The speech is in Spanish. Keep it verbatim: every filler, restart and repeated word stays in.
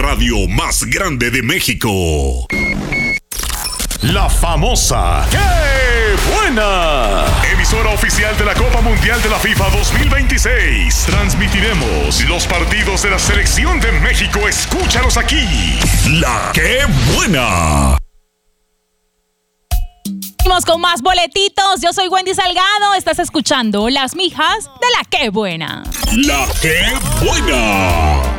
radio más grande de México. La famosa ¡Qué buena! Emisora oficial de la Copa Mundial de la FIFA dos mil veintiséis. Transmitiremos los partidos de la Selección de México. Escúchalos aquí. La ¡Qué buena! Seguimos con más boletitos. Yo soy Wendy Salgado. Estás escuchando Las Mijas de la ¡Qué buena! La ¡Qué buena!